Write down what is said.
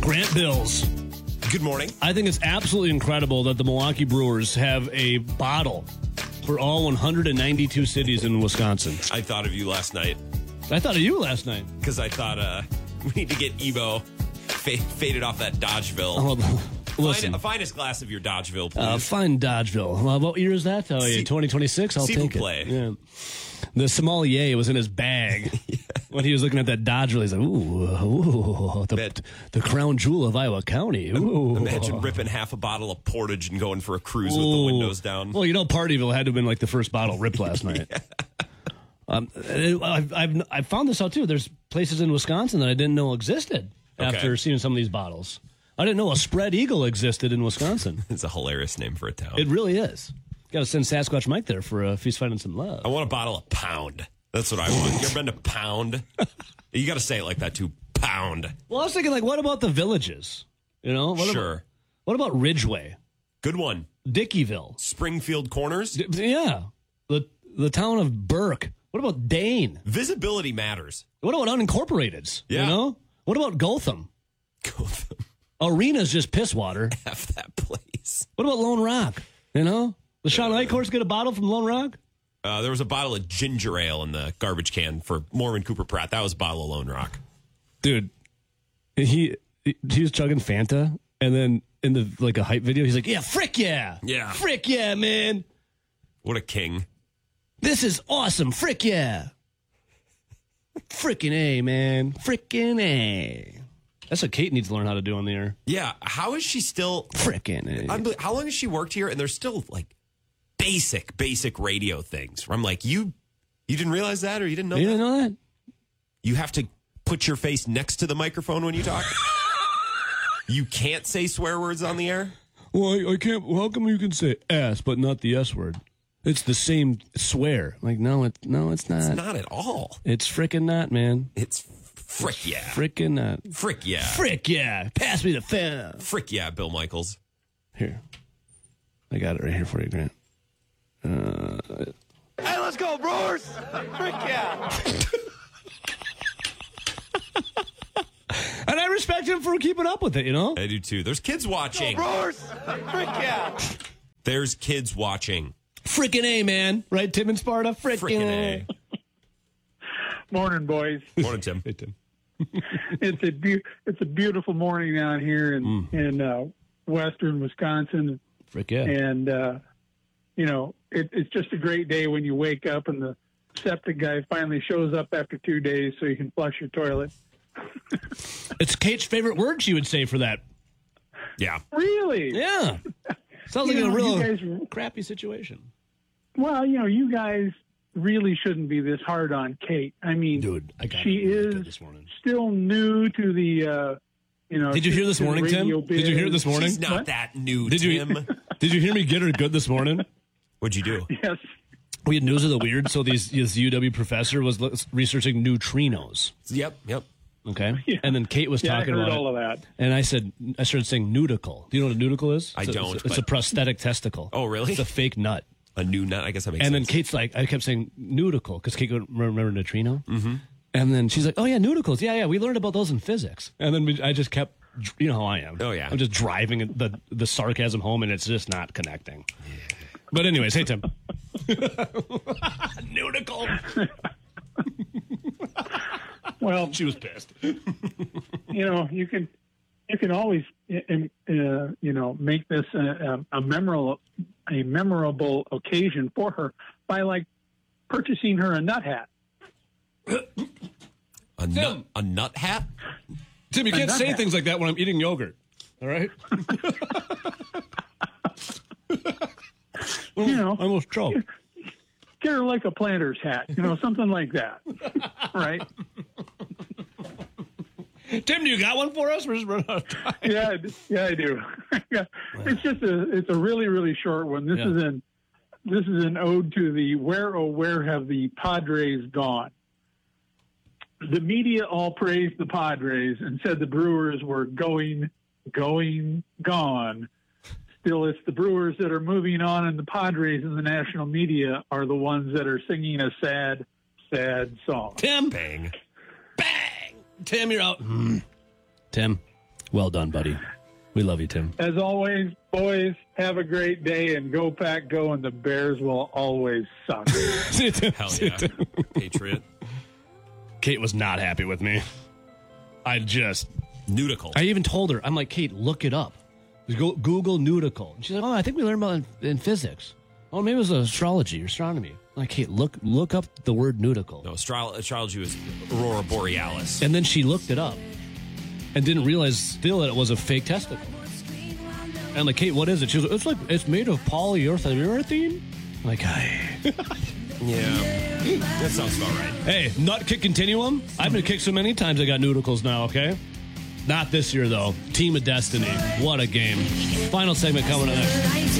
Grant Bills. Good morning. I think it's absolutely incredible that the Milwaukee Brewers have a bottle for all 192 cities in Wisconsin. I thought of you last night I thought of you last night. because I thought we need to get Ebo faded off that Dodgeville. Oh, listen, Finest glass of your Dodgeville, please. fine Dodgeville. Well, what year is that? Oh, yeah, 2026? I'll take play. it. Yeah. The sommelier was in his bag when he was looking at that Dodgeville. He's like, ooh, the crown jewel of Iowa County. Ooh. Imagine ripping half a bottle of Portage and going for a cruise with the windows down. Well, Partyville had to have been like the first bottle ripped last night. I've found this out too. There's places in Wisconsin that I didn't know existed after seeing some of these bottles. I didn't know a spread eagle existed in Wisconsin. It's a hilarious name for a town. It really is. Got to send Sasquatch Mike there for a feast, fight, and some love. I want a bottle of Pound. That's what I want. You ever been to Pound? You got to say it like that too. Pound. Well, I was thinking, like, what about the villages? Sure. What about Ridgeway? Good one. Dickeyville. Springfield Corners. Yeah. The town of Burke. What about Dane? Visibility matters. What about unincorporateds? Yeah. What about Gotham? Gotham. Arena's just piss water. F that place. What about Lone Rock? The Sean Eichhorst get a bottle from Lone Rock? There was a bottle of ginger ale in the garbage can for Mormon Cooper Pratt. That was a bottle of Lone Rock. Dude, he was chugging Fanta, and then in a hype video, he's like, "Yeah, frick yeah, frick yeah, man, What a king! This is awesome, frick yeah, frickin' A, man, frickin' A." That's what Kate needs to learn how to do on the air. Yeah, how is she still frickin' A? How long has she worked here? And there's still like basic radio things. Where I'm like, you didn't realize that, or you didn't know? You didn't know that? You have to put your face next to the microphone when you talk. You can't say swear words on the air. Well, I can't. How come you can say ass but not the S word? It's the same swear. Like, no, it's not. It's not at all. It's frickin' not, man. It's frick yeah. Frickin' not. Frick yeah. Frick yeah. Pass me the fan. Frick yeah, Bill Michaels. Here. I got it right here for you, Grant. Hey, let's go, Brewers! Frick yeah! And I respect him for keeping up with it, I do too. There's kids watching. Go, Brewers! Frick yeah! There's kids watching. Frickin' A, man. Right, Tim and Sparta? Frickin' A. Morning, boys. Morning, Tim. Hey, Tim. It's a beautiful morning out here in western Wisconsin. Frick yeah. And, it's just a great day when you wake up and the septic guy finally shows up after 2 days so you can flush your toilet. It's Kate's favorite word she would say for that. Yeah. Really? Yeah. Sounds like You a know, real you guys- crappy situation. Well, you guys really shouldn't be this hard on Kate. I mean, Dude, I got she it really is good this morning. still new to the, Did you hear this to the morning, Tim? radio Did you hear biz. this morning? She's not What? that new, Did you Tim. Did you hear me get her good this morning? What'd you do? Yes. We had News of the Weird, so this UW professor was researching neutrinos. Yep. Okay, Yeah. and then Kate was Yeah, talking I heard about all it, of that. and I started saying nudicle. Do you know what a nudicle is? I don't, It's a but- prosthetic testicle. Oh, really? It's a fake nut. A new nut. I guess that makes And sense. then Kate's like, I kept saying nudicle because Kate couldn't remember neutrino. Mm-hmm. And then she's like, oh yeah, nudicles. Yeah, we learned about those in physics. And then I just kept, you know how I am. Oh, yeah. I'm just driving the sarcasm home, and it's just not connecting. But anyways, hey Tim. Nudicle. Well, She was pissed. you can always make this a memorable occasion for her by like purchasing her a nut hat. A nut hat? Tim, you can't nut say hat. things like that when I'm eating yogurt. All right? I almost choked. Get her like a planter's hat, something like that, right? Tim, do you got one for us? We're just running out of time. Yeah, I do. Yeah. It's a really, really short one. This is an ode to the where have the Padres gone? The media all praised the Padres and said the Brewers were going, gone. Still, it's the Brewers that are moving on, and the Padres in the national media are the ones that are singing a sad, sad song. Tim. Bang. Bang. Tim, you're out. Tim. Well done, buddy. We love you, Tim. As always, boys, have a great day and go Pack Go, and the Bears will always suck. Hell yeah. Patriot. Kate was not happy with me. Nudicle. I even told her, I'm like, Kate, look it up. Go Google nudicle. And she's like, oh, I think we learned about it in physics. Oh, maybe it was astrology or astronomy. I'm like, Kate, look up the word nudicle. No, astrology was Aurora Borealis. And then she looked it up and didn't realize still that it was a fake testicle. And I'm like, Kate, what is it? She was like, it's made of polyurethane. I'm like, Yeah, that sounds about right. Hey, nut kick continuum. I've been kicked so many times I got nudicles now, okay? Not this year, though. Team of Destiny. What a game. Final segment coming up next.